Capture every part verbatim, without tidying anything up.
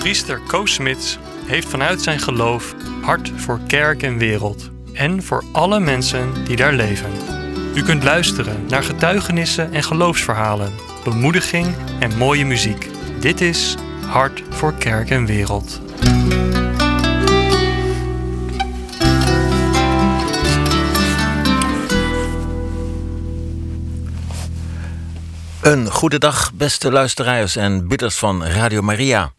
Priester Koos Smits heeft vanuit zijn geloof hart voor kerk en wereld en voor alle mensen die daar leven. U kunt luisteren naar getuigenissen en geloofsverhalen, bemoediging en mooie muziek. Dit is Hart voor kerk en wereld. Een goede dag, beste luisteraars en bidders van Radio Maria.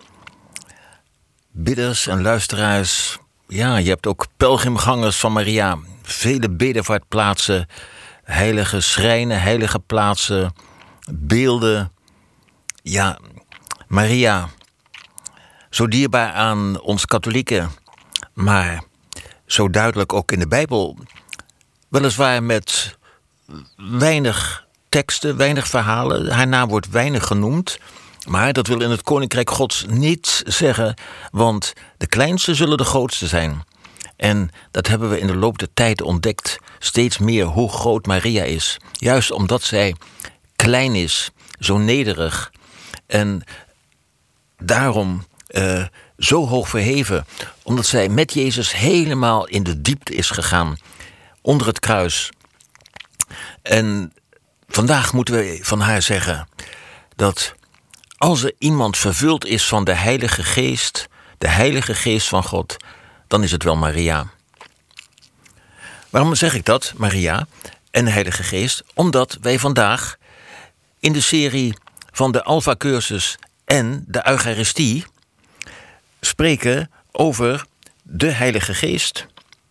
Bidders en luisteraars, ja, je hebt ook pelgrimgangers van Maria. Vele bedevaartplaatsen, heilige schrijnen, heilige plaatsen, beelden. Ja, Maria, zo dierbaar aan ons katholieken, maar zo duidelijk ook in de Bijbel. Weliswaar met weinig teksten, weinig verhalen. Haar naam wordt weinig genoemd. Maar dat wil in het Koninkrijk Gods niet zeggen, want de kleinste zullen de grootste zijn. En dat hebben we in de loop der tijd ontdekt, steeds meer hoe groot Maria is. Juist omdat zij klein is, zo nederig. En daarom uh, zo hoog verheven, omdat zij met Jezus helemaal in de diepte is gegaan, onder het kruis. En vandaag moeten we van haar zeggen dat als er iemand vervuld is van de Heilige Geest, de Heilige Geest van God, dan is het wel Maria. Waarom zeg ik dat, Maria en de Heilige Geest? Omdat wij vandaag in de serie van de Alpha-cursus en de Eucharistie spreken over de Heilige Geest.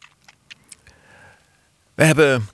We hebben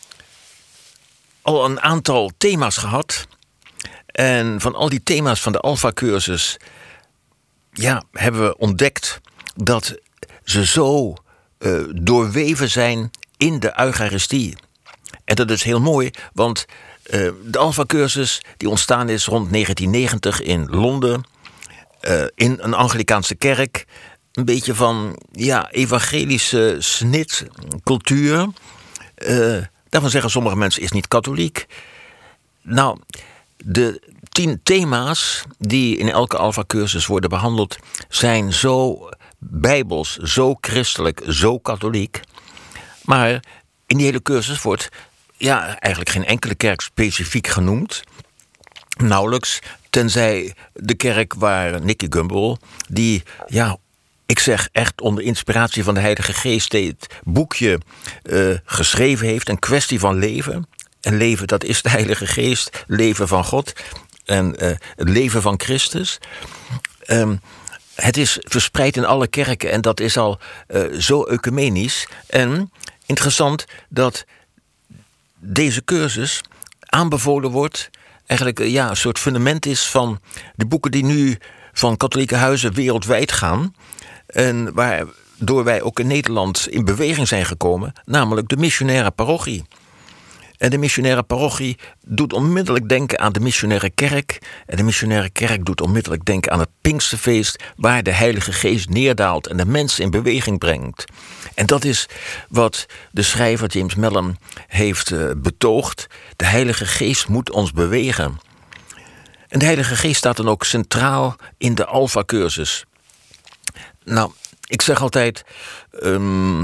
al een aantal thema's gehad. En van al die thema's van de Alpha-cursus, ja, hebben we ontdekt dat ze zo uh, doorweven zijn in de Eucharistie. En dat is heel mooi, want uh, de Alpha-cursus die ontstaan is rond negentien negentig in Londen, uh, in een Anglikaanse kerk, een beetje van ja, evangelische snit, cultuur. Uh, daarvan zeggen sommige mensen is niet katholiek. Nou, de tien thema's die in elke Alpha-cursus worden behandeld zijn zo bijbels, zo christelijk, zo katholiek. Maar in die hele cursus wordt ja, eigenlijk geen enkele kerk specifiek genoemd. Nauwelijks, tenzij de kerk waar Nicky Gumbel, die, ja, ik zeg echt onder inspiratie van de Heilige Geest, dit boekje uh, geschreven heeft, een kwestie van leven. En leven, dat is de Heilige Geest, leven van God en uh, het leven van Christus. Um, het is verspreid in alle kerken en dat is al uh, zo ecumenisch. En interessant dat deze cursus aanbevolen wordt, eigenlijk uh, ja, een soort fundament is van de boeken die nu van katholieke huizen wereldwijd gaan. En waardoor wij ook in Nederland in beweging zijn gekomen, namelijk de missionaire parochie. En de missionaire parochie doet onmiddellijk denken aan de missionaire kerk. En de missionaire kerk doet onmiddellijk denken aan het Pinksterfeest, waar de Heilige Geest neerdaalt en de mensen in beweging brengt. En dat is wat de schrijver James Mellon heeft uh, betoogd. De Heilige Geest moet ons bewegen. En de Heilige Geest staat dan ook centraal in de Alpha-cursus. Nou, ik zeg altijd, Um,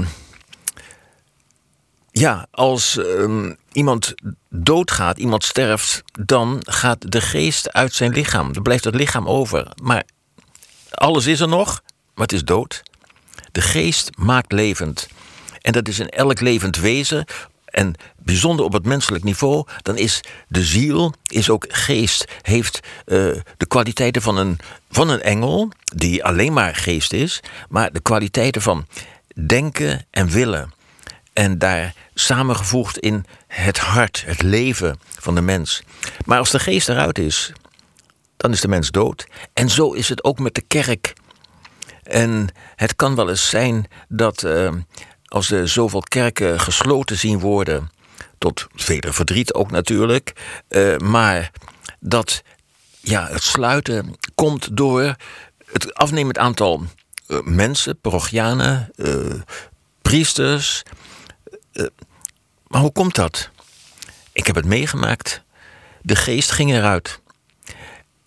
Ja, als um, iemand doodgaat, iemand sterft, dan gaat de geest uit zijn lichaam. Dan blijft het lichaam over. Maar alles is er nog, maar het is dood. De geest maakt levend. En dat is in elk levend wezen. En bijzonder op het menselijk niveau, dan is de ziel, is ook geest, heeft uh, de kwaliteiten van een, van een engel, die alleen maar geest is, maar de kwaliteiten van denken en willen. En daar samengevoegd in het hart, het leven van de mens. Maar als de geest eruit is, dan is de mens dood. En zo is het ook met de kerk. En het kan wel eens zijn dat uh, als er zoveel kerken gesloten zien worden, tot vele verdriet ook natuurlijk, uh, maar dat ja, het sluiten komt door het afnemend aantal uh, mensen, parochianen, uh, priesters. Uh, maar hoe komt dat? Ik heb het meegemaakt. De geest ging eruit.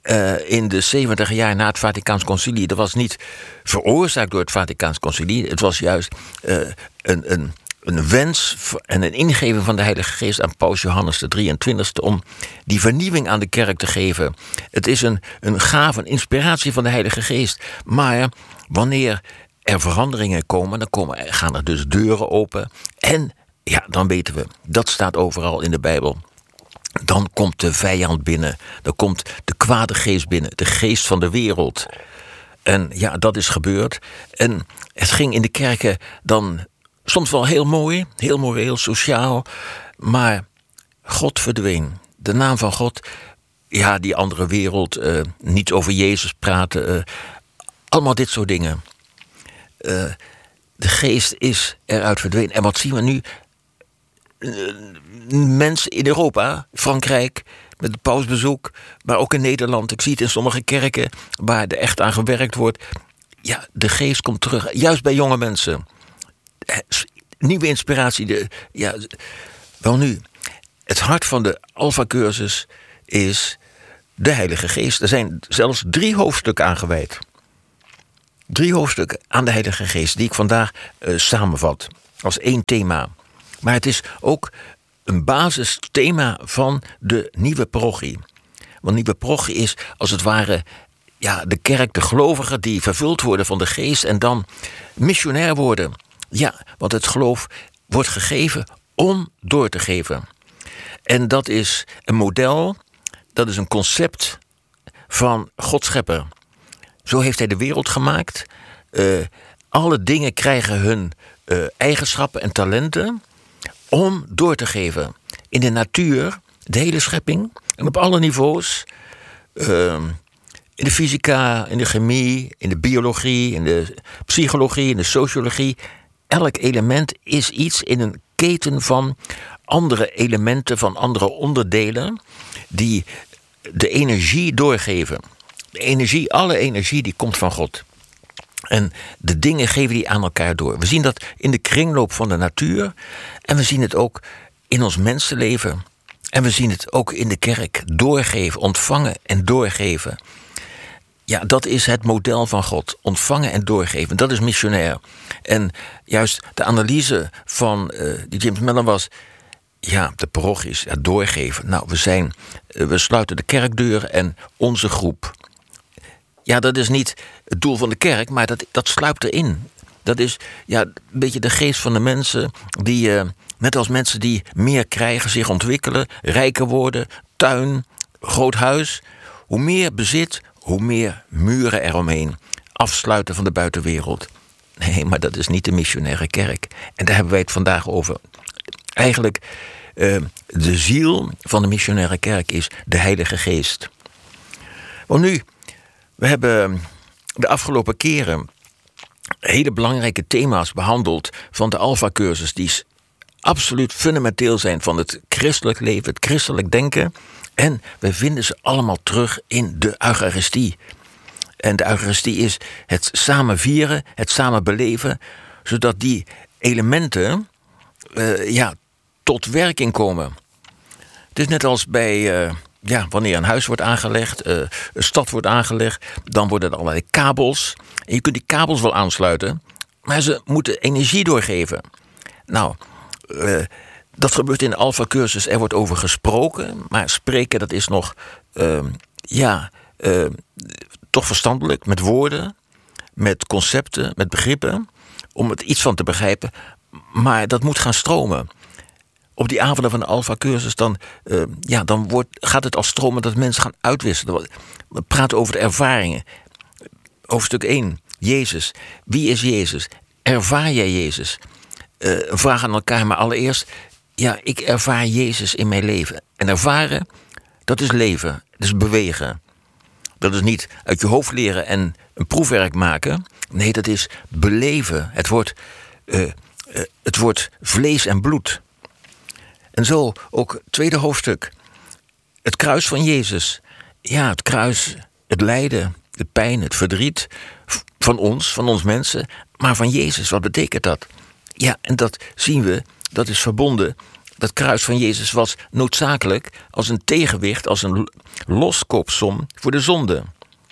uh, in de zeventig jaar na het Vaticaans Concilie. Dat was niet veroorzaakt door het Vaticaans Concilie. Het was juist uh, een, een, een wens en een ingeving van de Heilige Geest aan Paus Johannes de drieëntwintigste... om die vernieuwing aan de kerk te geven. Het is een, een gave, een inspiratie van de Heilige Geest. Maar wanneer er veranderingen komen, dan komen, gaan er dus deuren open. En ja, dan weten we, dat staat overal in de Bijbel. Dan komt de vijand binnen. Dan komt de kwade geest binnen. De geest van de wereld. En ja, dat is gebeurd. En het ging in de kerken dan soms wel heel mooi. Heel mooi, heel sociaal. Maar God verdween. De naam van God. Ja, die andere wereld. Uh, niet over Jezus praten. Uh, allemaal dit soort dingen. Uh, de geest is eruit verdwenen. En wat zien we nu? Uh, mensen in Europa, Frankrijk, met het pausbezoek, maar ook in Nederland. Ik zie het in sommige kerken waar er echt aan gewerkt wordt. Ja, de geest komt terug, juist bij jonge mensen. Nieuwe inspiratie. De, ja, wel nu, het hart van de Alpha-cursus is de Heilige Geest. Er zijn zelfs drie hoofdstukken aangewijd. Drie hoofdstukken aan de Heilige Geest, die ik vandaag uh, samenvat als één thema. Maar het is ook een basisthema van de nieuwe parochie. Want nieuwe parochie is als het ware ja, de kerk, de gelovigen die vervuld worden van de geest en dan missionair worden. Ja, want het geloof wordt gegeven om door te geven. En dat is een model, dat is een concept van God Schepper. Zo heeft hij de wereld gemaakt. Uh, alle dingen krijgen hun uh, eigenschappen en talenten om door te geven. In de natuur, de hele schepping, en op alle niveaus. Uh, in de fysica, in de chemie, in de biologie, in de psychologie, in de sociologie. Elk element is iets in een keten van andere elementen, van andere onderdelen, die de energie doorgeven. De energie, alle energie, die komt van God. En de dingen geven die aan elkaar door. We zien dat in de kringloop van de natuur. En we zien het ook in ons mensenleven. En we zien het ook in de kerk. Doorgeven, ontvangen en doorgeven. Ja, dat is het model van God. Ontvangen en doorgeven. Dat is missionair. En juist de analyse van uh, die James Mellon was, ja, de parochies, ja, doorgeven. Nou, we zijn, uh, we sluiten de kerkdeur en onze groep. Ja, dat is niet het doel van de kerk, maar dat, dat sluipt erin. Dat is ja, een beetje de geest van de mensen die, uh, net als mensen die meer krijgen, zich ontwikkelen, rijker worden, tuin, groot huis. Hoe meer bezit, hoe meer muren eromheen. Afsluiten van de buitenwereld. Nee, maar dat is niet de missionaire kerk. En daar hebben wij het vandaag over. Eigenlijk, uh, de ziel van de missionaire kerk is de Heilige Geest. Want nu, we hebben de afgelopen keren hele belangrijke thema's behandeld van de Alpha-cursus, die absoluut fundamenteel zijn van het christelijk leven, het christelijk denken. En we vinden ze allemaal terug in de Eucharistie. En de Eucharistie is het samen vieren, het samen beleven, zodat die elementen uh, ja, tot werking komen. Het is net als bij Uh, Ja, wanneer een huis wordt aangelegd, uh, een stad wordt aangelegd, dan worden er allerlei kabels. En je kunt die kabels wel aansluiten, maar ze moeten energie doorgeven. Nou, uh, dat gebeurt in de Alpha-cursus. Er wordt over gesproken, maar spreken, dat is nog, uh, ja, uh, toch verstandelijk, met woorden, met concepten, met begrippen, om het iets van te begrijpen. Maar dat moet gaan stromen. Op die avonden van de Alpha-cursus, dan, uh, ja, dan wordt, gaat het als stromen dat mensen gaan uitwisselen. We praten over de ervaringen. Hoofdstuk één, Jezus. Wie is Jezus? Ervaar jij Jezus? Uh, een vraag aan elkaar, maar allereerst, ja, ik ervaar Jezus in mijn leven. En ervaren, dat is leven, dat is bewegen. Dat is niet uit je hoofd leren en een proefwerk maken. Nee, dat is beleven. Het wordt, uh, uh, het wordt vlees en bloed. En zo ook het tweede hoofdstuk. Het kruis van Jezus. Ja, het kruis, het lijden, de pijn, het verdriet van ons, van ons mensen. Maar van Jezus, wat betekent dat? Ja, en dat zien we, dat is verbonden dat kruis van Jezus was noodzakelijk als een tegenwicht, als een loskoopsom voor de zonde.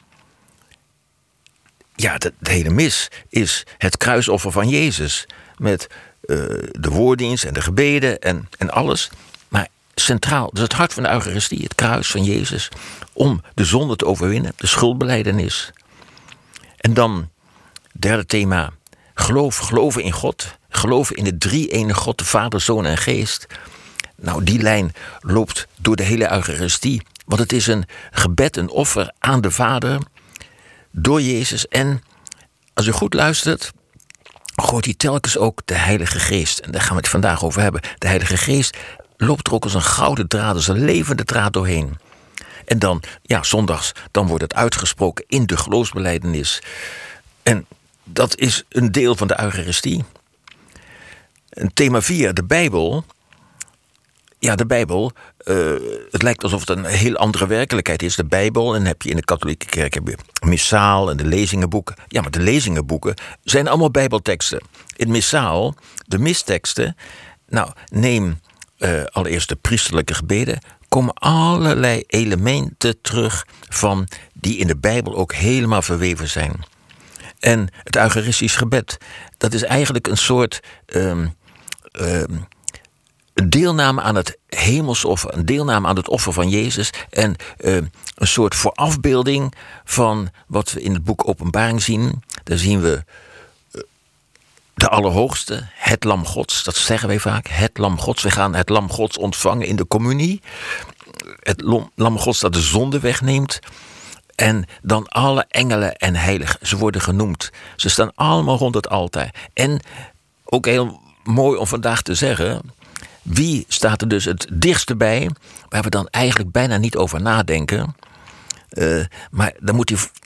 Ja, de, de hele mis is het kruisoffer van Jezus. Met uh, de woorddienst en de gebeden en, en alles. Maar centraal, dat is het hart van de Eucharistie, het kruis van Jezus. Om de zonde te overwinnen, de schuldbelijdenis. En dan, derde thema, geloof, geloven in God. Geloven in de drie-enige God, de Vader, Zoon en Geest. Nou, die lijn loopt door de hele Eucharistie. Want het is een gebed, een offer aan de Vader door Jezus. En als u goed luistert, gooit hij telkens ook de Heilige Geest. En daar gaan we het vandaag over hebben. De Heilige Geest loopt er ook als een gouden draad, als een levende draad doorheen. En dan, ja, zondags, dan wordt het uitgesproken in de geloofsbelijdenis. En dat is een deel van de Eucharistie. En thema vier, de Bijbel. Ja, de Bijbel, uh, het lijkt alsof het een heel andere werkelijkheid is. De Bijbel, en dan heb je in de katholieke kerk heb je missaal en de lezingenboeken. Ja, maar de lezingenboeken zijn allemaal Bijbelteksten. In missaal, de misteksten, nou, neem uh, allereerst de priesterlijke gebeden, komen allerlei elementen terug van die in de Bijbel ook helemaal verweven zijn. En het Eucharistisch gebed, dat is eigenlijk een soort Um, um, Een deelname aan het hemelsoffer, een deelname aan het offer van Jezus. En uh, een soort voorafbeelding van wat we in het boek Openbaring zien. Daar zien we uh, de Allerhoogste, het Lam Gods. Dat zeggen wij vaak, het Lam Gods. We gaan het Lam Gods ontvangen in de communie. Het Lam Gods dat de zonde wegneemt. En dan alle engelen en heiligen, ze worden genoemd. Ze staan allemaal rond het altaar. En ook heel mooi om vandaag te zeggen, wie staat er dus het dichtste bij, waar we dan eigenlijk bijna niet over nadenken. Uh, maar dan moet u